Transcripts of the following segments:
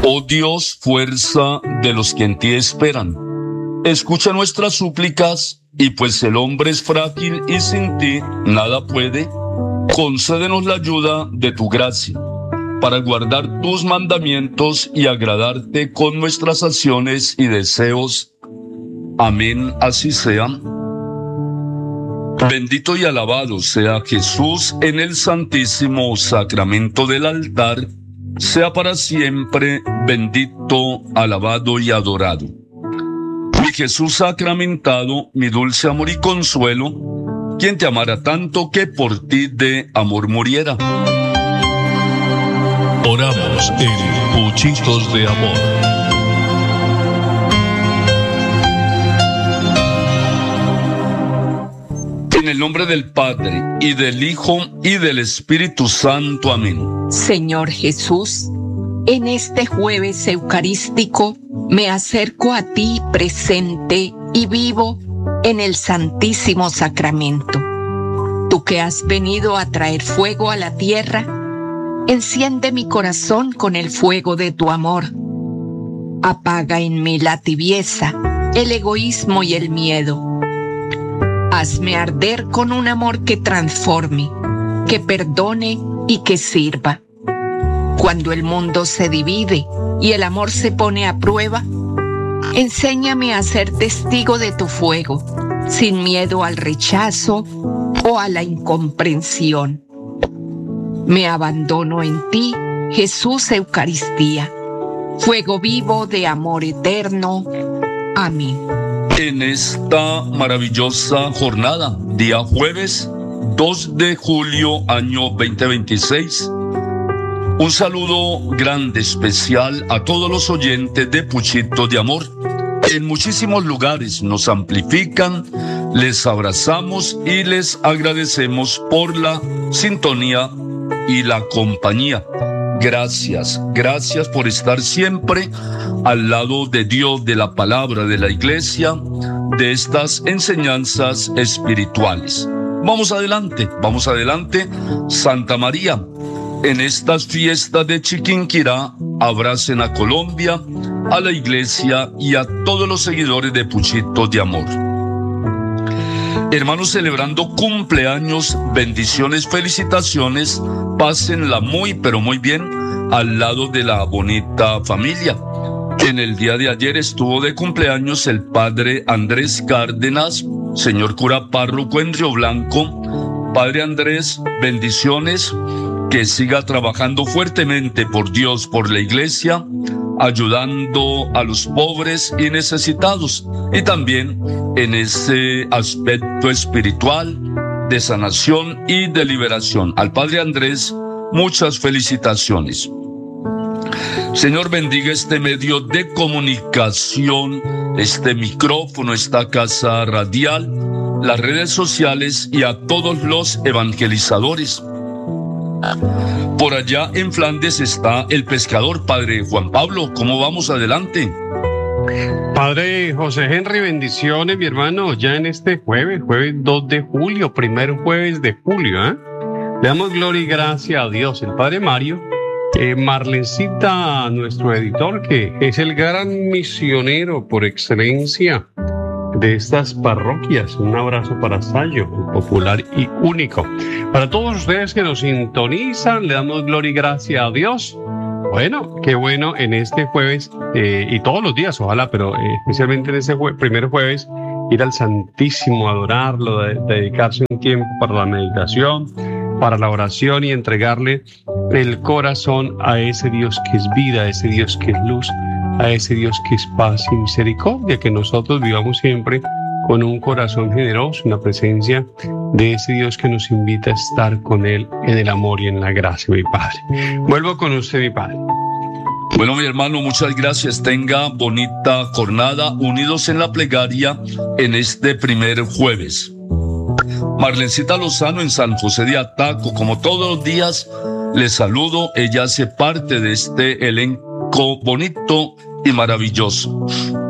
Oh Dios, fuerza de los que en ti esperan, escucha nuestras súplicas, y pues el hombre es frágil y sin ti nada puede, concédenos la ayuda de tu gracia, para guardar tus mandamientos y agradarte con nuestras acciones y deseos. Amén, así sea. Bendito y alabado sea Jesús en el santísimo sacramento del altar, sea para siempre bendito, alabado y adorado. Mi Jesús sacramentado, mi dulce amor y consuelo, quien te amara tanto que por ti de amor muriera. Oramos en Puchitos de Amor. En el nombre del Padre, y del Hijo, y del Espíritu Santo. Amén. Señor Jesús, en este jueves eucarístico me acerco a ti presente y vivo en el Santísimo Sacramento. Tú que has venido a traer fuego a la tierra, enciende mi corazón con el fuego de tu amor. Apaga en mí la tibieza, el egoísmo y el miedo. Hazme arder con un amor que transforme, que perdone y que sirva. Cuando el mundo se divide y el amor se pone a prueba, enséñame a ser testigo de tu fuego, sin miedo al rechazo o a la incomprensión. Me abandono en ti, Jesús Eucaristía, fuego vivo de amor eterno. Amén. En esta maravillosa jornada, día jueves 2 de julio, año 2026, un saludo grande, especial a todos los oyentes de Puchitos de Amor. En muchísimos lugares nos amplifican, les abrazamos y les agradecemos por la sintonía y la compañía. Gracias por estar siempre al lado de Dios, de la palabra, de la iglesia, de estas enseñanzas espirituales. Vamos adelante. Santa María, en estas fiestas de Chiquinquirá, abracen a Colombia, a la iglesia y a todos los seguidores de Puchitos de Amor. Hermanos, celebrando cumpleaños, bendiciones, felicitaciones, pásenla muy, pero muy bien al lado de la bonita familia. En el día de ayer estuvo de cumpleaños el padre Andrés Cárdenas, señor cura párroco en Río Blanco. Padre Andrés, bendiciones, que siga trabajando fuertemente por Dios, por la iglesia, ayudando a los pobres y necesitados, y también en ese aspecto espiritual de sanación y de liberación. Al Padre Andrés, muchas felicitaciones. Señor, bendiga este medio de comunicación, este micrófono, esta casa radial, las redes sociales y a todos los evangelizadores. Por allá en Flandes está el pescador, Padre Juan Pablo. ¿Cómo vamos? Adelante. Padre José Henry, bendiciones, mi hermano, ya en este jueves 2 de julio, primer jueves de julio, Le damos gloria y gracia a Dios. El Padre Mario, Marlencita, nuestro editor, que es el gran misionero por excelencia de estas parroquias. Un abrazo para Sayo, popular y único. Para todos ustedes que nos sintonizan, le damos gloria y gracia a Dios. Bueno, qué bueno en este jueves y todos los días, ojalá, pero especialmente en ese primer jueves, ir al Santísimo, adorarlo, dedicarse un tiempo para la meditación, para la oración y entregarle el corazón a ese Dios que es vida, a ese Dios que es luz, a ese Dios que es paz y misericordia, que nosotros vivamos siempre con un corazón generoso, una presencia de ese Dios que nos invita a estar con Él en el amor y en la gracia, mi Padre. Vuelvo con usted, mi Padre. Bueno, mi hermano, muchas gracias. Tenga bonita jornada, unidos en la plegaria en este primer jueves. Marlencita Lozano en San José de Ataco, como todos los días, les saludo. Ella hace parte de este elenco bonito y maravilloso.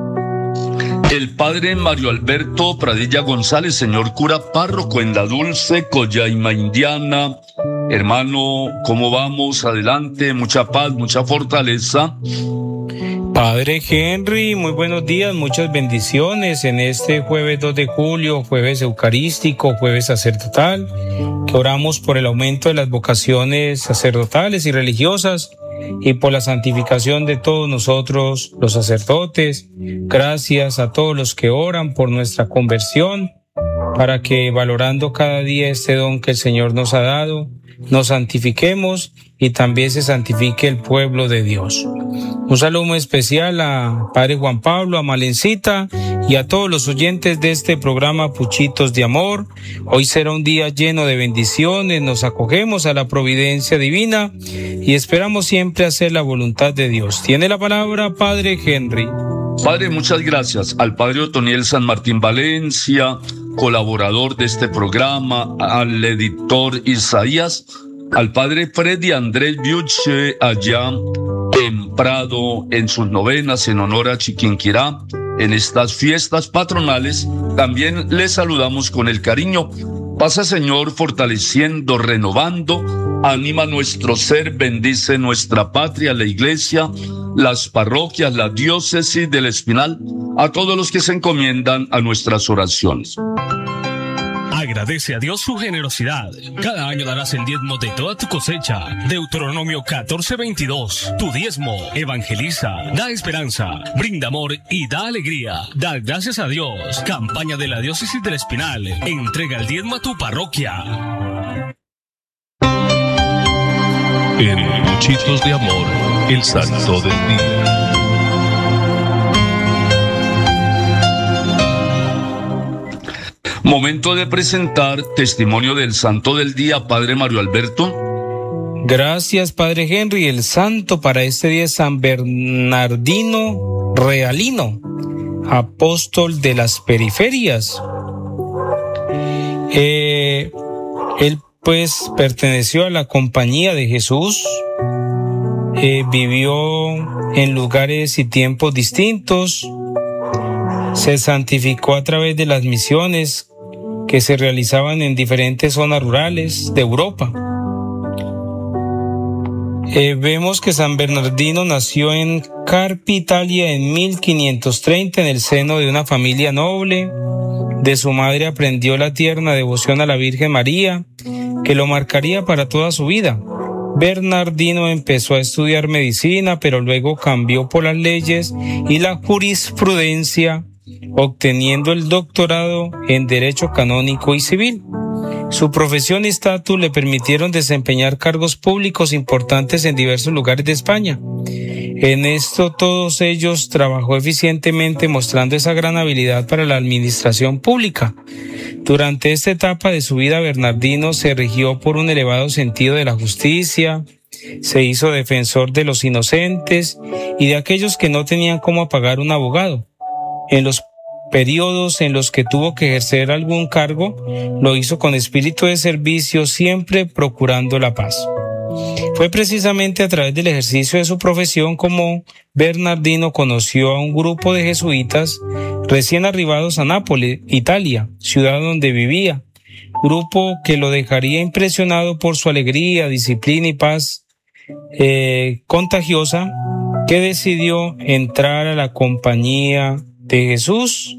El padre Mario Alberto Pradilla González, señor cura párroco en la Dulce, Collaima Indiana, Hermano, ¿cómo vamos? Adelante, mucha paz, mucha fortaleza. Padre Henry, muy buenos días, muchas bendiciones en este jueves 2 de julio, jueves eucarístico, jueves sacerdotal, que oramos por el aumento de las vocaciones sacerdotales y religiosas y por la santificación de todos nosotros, los sacerdotes. Gracias a todos los que oran por nuestra conversión, para que valorando cada día este don que el Señor nos ha dado, nos santifiquemos y también se santifique el pueblo de Dios. Un saludo muy especial a Padre Juan Pablo, a Malencita y a todos los oyentes de este programa Puchitos de Amor. Hoy será un día lleno de bendiciones, nos acogemos a la providencia divina y esperamos siempre hacer la voluntad de Dios. Tiene la palabra Padre Henry. Padre, muchas gracias al Padre Otoniel San Martín Valencia, colaborador de este programa, al editor Isaías, al Padre Freddy Andrés Biuche allá en Prado, en sus novenas en honor a Chiquinquirá, en estas fiestas patronales. También les saludamos con el cariño. Pasa, Señor, fortaleciendo, renovando, anima nuestro ser, bendice nuestra patria, la iglesia, las parroquias, la diócesis del Espinal, a todos los que se encomiendan a nuestras oraciones. Agradece a Dios su generosidad. Cada año darás el diezmo de toda tu cosecha. Deuteronomio 14:22. Tu diezmo evangeliza, da esperanza, brinda amor y da alegría. Da gracias a Dios. Campaña de la Diócesis del Espinal. Entrega el diezmo a tu parroquia. En Puchitos de Amor, el santo del día. Momento de presentar testimonio del santo del día, Padre Mario Alberto. Gracias, Padre Henry. El santo para este día es San Bernardino Realino, apóstol de las periferias. Él pues perteneció a la compañía de Jesús, vivió en lugares y tiempos distintos, se santificó a través de las misiones que se realizaban en diferentes zonas rurales de Europa. Vemos que San Bernardino nació en Carpi, Italia, en 1530, en el seno de una familia noble. De su madre aprendió la tierna devoción a la Virgen María, que lo marcaría para toda su vida. Bernardino empezó a estudiar medicina, pero luego cambió por las leyes y la jurisprudencia, obteniendo el doctorado en Derecho Canónico y Civil. Su profesión y estatus le permitieron desempeñar cargos públicos importantes en diversos lugares de España. En esto todos ellos trabajó eficientemente, mostrando esa gran habilidad para la administración pública. Durante esta etapa de su vida, Bernardino se rigió por un elevado sentido de la justicia, se hizo defensor de los inocentes y de aquellos que no tenían cómo pagar un abogado. En los periodos en los que tuvo que ejercer algún cargo, lo hizo con espíritu de servicio, siempre procurando la paz. Fue precisamente a través del ejercicio de su profesión como Bernardino conoció a un grupo de jesuitas recién arribados a Nápoles, Italia, ciudad donde vivía, grupo que lo dejaría impresionado por su alegría, disciplina y paz contagiosa, que decidió entrar a la compañía de Jesús.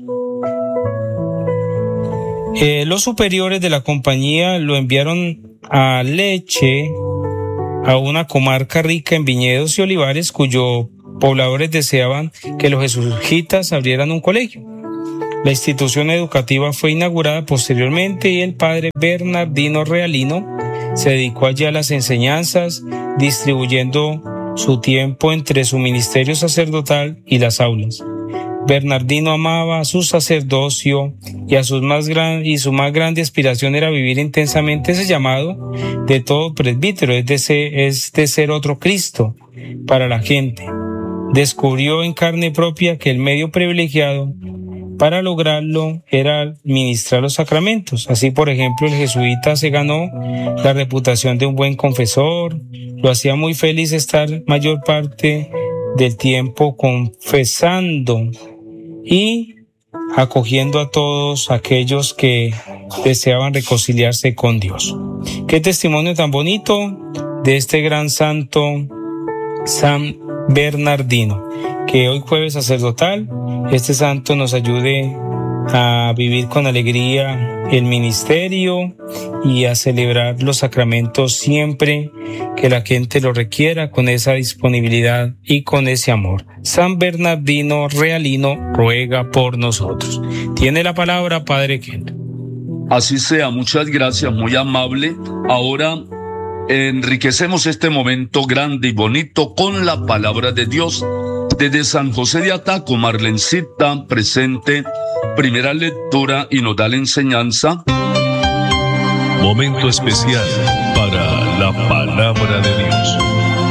Los superiores de la compañía lo enviaron a Lecce, a una comarca rica en viñedos y olivares, cuyos pobladores deseaban que los jesuitas abrieran un colegio. La institución educativa fue inaugurada posteriormente y el padre Bernardino Realino se dedicó allí a las enseñanzas, distribuyendo su tiempo entre su ministerio sacerdotal y las aulas. Bernardino amaba su sacerdocio y su más grande aspiración era vivir intensamente ese llamado de todo presbítero, es de ser otro Cristo para la gente. Descubrió en carne propia que el medio privilegiado para lograrlo era administrar los sacramentos. Así, por ejemplo, el jesuita se ganó la reputación de un buen confesor, lo hacía muy feliz estar mayor parte del tiempo confesando y acogiendo a todos aquellos que deseaban reconciliarse con Dios. Qué testimonio tan bonito de este gran santo San Bernardino, que hoy jueves sacerdotal, este santo nos ayude a vivir con alegría el ministerio y a celebrar los sacramentos siempre que la gente lo requiera, con esa disponibilidad y con ese amor. San Bernardino Realino ruega por nosotros. Tiene la palabra, Padre Ken. Así sea, muchas gracias, muy amable. Ahora enriquecemos este momento grande y bonito con la palabra de Dios. Desde San José de Ataco, Marlencita presente, primera lectura y nos da la enseñanza. Momento especial para la palabra de Dios.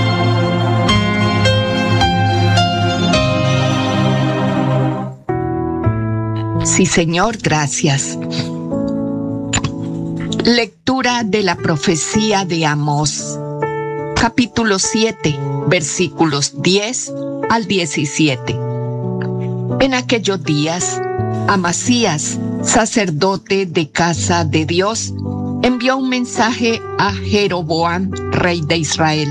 Sí, Señor, gracias. Lectura de la profecía de Amós, capítulo 7, versículos 10 al 17. En aquellos días, Amasías, sacerdote de casa de Dios, envió un mensaje a Jeroboam, rey de Israel.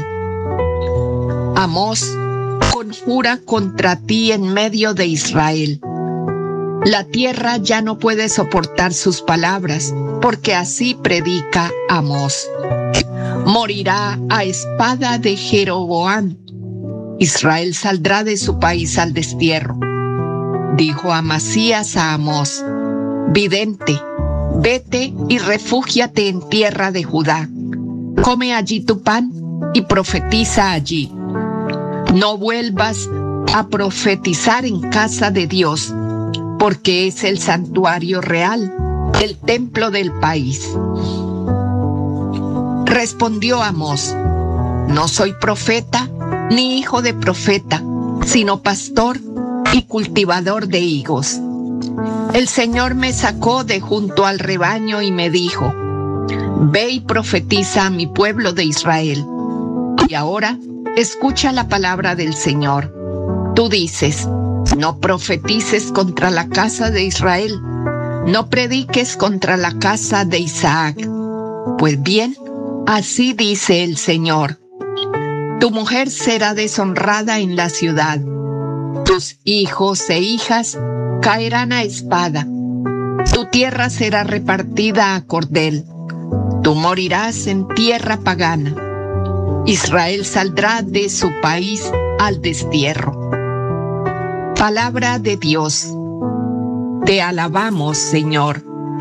Amós conjura contra ti en medio de Israel. La tierra ya no puede soportar sus palabras, porque así predica Amós. Morirá a espada de Jeroboam. Israel saldrá de su país al destierro. Dijo Amasías a Amós: vidente, vete y refúgiate en tierra de Judá. Come allí tu pan y profetiza allí. No vuelvas a profetizar en casa de Dios, porque es el santuario real, el templo del país. Respondió Amós: no soy profeta ni hijo de profeta, sino pastor y cultivador de higos. El Señor me sacó de junto al rebaño y me dijo: ve y profetiza a mi pueblo de Israel. Y ahora escucha la palabra del Señor. Tú dices: no profetices contra la casa de Israel, no prediques contra la casa de Isaac. Pues bien, así dice el Señor: tu mujer será deshonrada en la ciudad, tus hijos e hijas caerán a espada, tu tierra será repartida a cordel, tú morirás en tierra pagana. Israel saldrá de su país al destierro. Palabra de Dios. Te alabamos, Señor.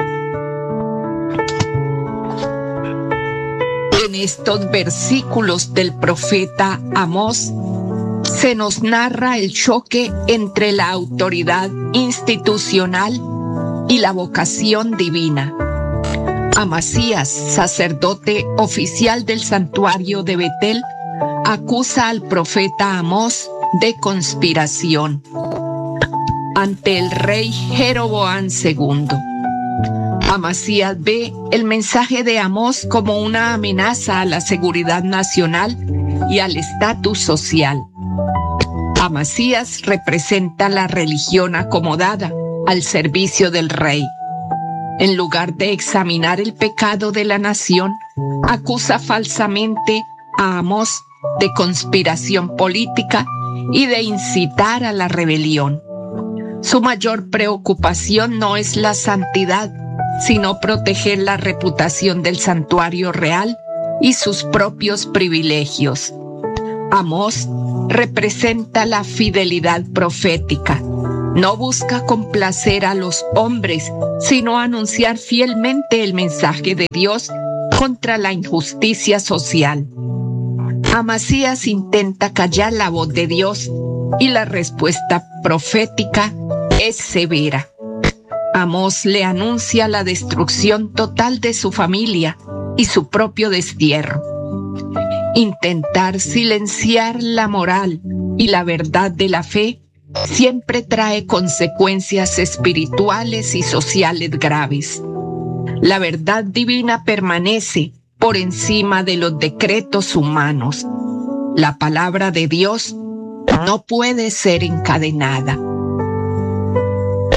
En estos versículos del profeta Amós se nos narra el choque entre la autoridad institucional y la vocación divina. Amasías, sacerdote oficial del santuario de Betel, acusa al profeta Amós de conspiración ante el rey Jeroboam II. Amasías ve el mensaje de Amós como una amenaza a la seguridad nacional y al estatus social. Amasías representa la religión acomodada al servicio del rey. En lugar de examinar el pecado de la nación, acusa falsamente a Amós de conspiración política y de incitar a la rebelión. Su mayor preocupación no es la santidad, sino proteger la reputación del santuario real y sus propios privilegios. Amós representa la fidelidad profética. No busca complacer a los hombres, sino anunciar fielmente el mensaje de Dios contra la injusticia social. Amasías intenta callar la voz de Dios y la respuesta profética es severa. Amós le anuncia la destrucción total de su familia y su propio destierro. Intentar silenciar la moral y la verdad de la fe siempre trae consecuencias espirituales y sociales graves. La verdad divina permanece por encima de los decretos humanos. La palabra de Dios no puede ser encadenada.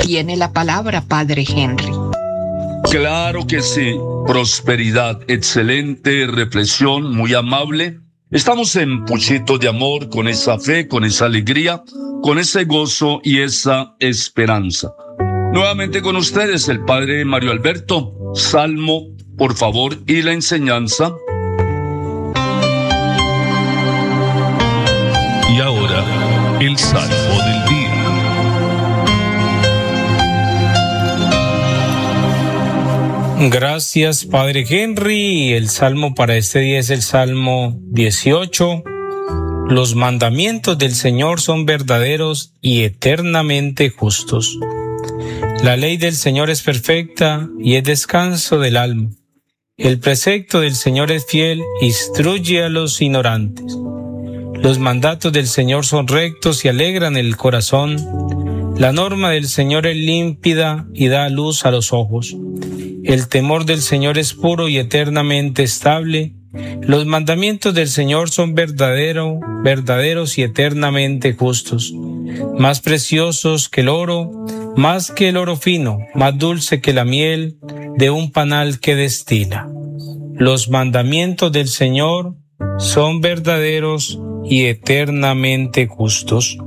tiene la palabra, Padre Henry. Claro que sí, prosperidad, excelente reflexión, muy amable. Estamos en Puchitos de Amor con esa fe, con esa alegría, con ese gozo y esa esperanza. Nuevamente con ustedes el Padre Mario Alberto. Salmo, por favor, y la enseñanza. Y ahora, el Salmo del día. Gracias, Padre Henry. El salmo para este día es el Salmo 18. Los mandamientos del Señor son verdaderos y eternamente justos. La ley del Señor es perfecta y es descanso del alma. El precepto del Señor es fiel, instruye a los ignorantes. Los mandatos del Señor son rectos y alegran el corazón. La norma del Señor es límpida y da luz a los ojos. El temor del Señor es puro y eternamente estable. Los mandamientos del Señor son verdaderos y eternamente justos. Más preciosos que el oro, más que el oro fino, más dulce que la miel de un panal que destila. Los mandamientos del Señor son verdaderos y eternamente justos.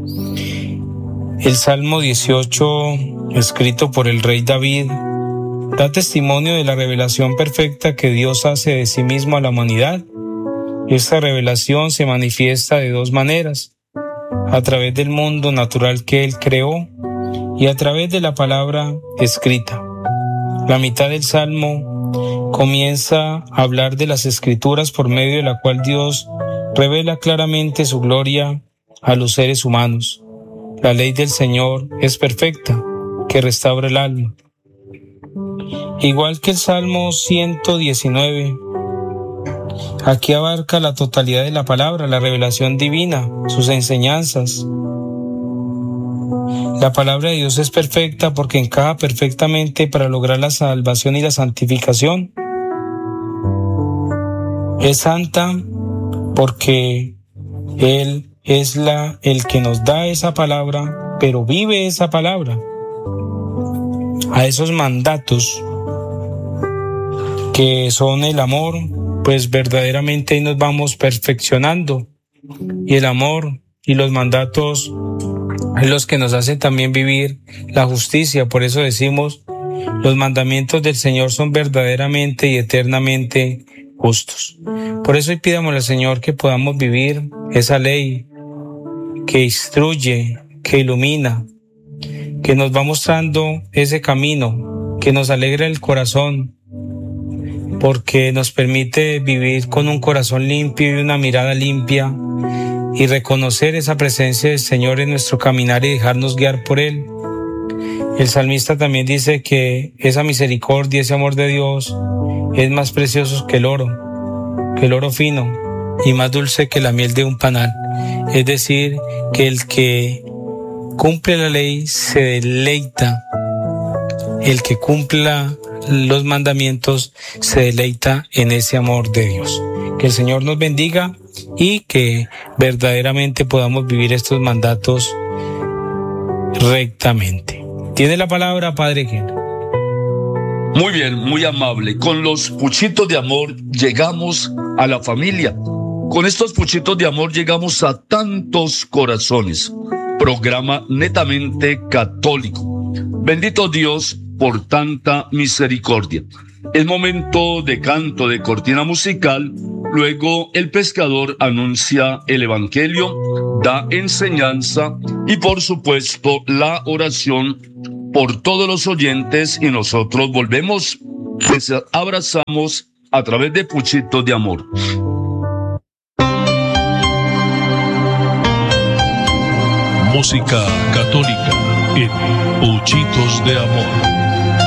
El Salmo 18, escrito por el rey David, da testimonio de la revelación perfecta que Dios hace de sí mismo a la humanidad. Esta revelación se manifiesta de dos maneras: a través del mundo natural que Él creó y a través de la palabra escrita. La mitad del Salmo comienza a hablar de las Escrituras, por medio de la cual Dios revela claramente su gloria a los seres humanos. La ley del Señor es perfecta, que restaura el alma. Igual que el Salmo 119, aquí abarca la totalidad de la palabra, la revelación divina, sus enseñanzas. La palabra de Dios es perfecta porque encaja perfectamente para lograr la salvación y la santificación. Es santa porque Él es el que nos da esa palabra, pero vive esa palabra. A esos mandatos que son el amor, pues verdaderamente ahí nos vamos perfeccionando. Y el amor y los mandatos es los que nos hacen también vivir la justicia. Por eso decimos, los mandamientos del Señor son verdaderamente y eternamente justos. Por eso hoy pidamos al Señor que podamos vivir esa ley que instruye, que ilumina, que nos va mostrando ese camino, que nos alegra el corazón, porque nos permite vivir con un corazón limpio y una mirada limpia y reconocer esa presencia del Señor en nuestro caminar y dejarnos guiar por Él. El salmista también dice que esa misericordia, ese amor de Dios es más precioso que el oro fino y más dulce que la miel de un panal. Es decir, que el que cumple la ley se deleita, el que cumpla los mandamientos se deleita en ese amor de Dios. Que el Señor nos bendiga y que verdaderamente podamos vivir estos mandatos rectamente. Tiene la palabra, Padre Henry. Muy bien, muy amable. Con los puchitos de amor llegamos a la familia. Con estos puchitos de amor llegamos a tantos corazones. Programa netamente católico. Bendito Dios por tanta misericordia. Es momento de canto, de cortina musical. Luego el pescador anuncia el evangelio, da enseñanza y por supuesto la oración por todos los oyentes, y nosotros volvemos, pues abrazamos a través de puchitos de amor. Música católica en Puchitos de Amor.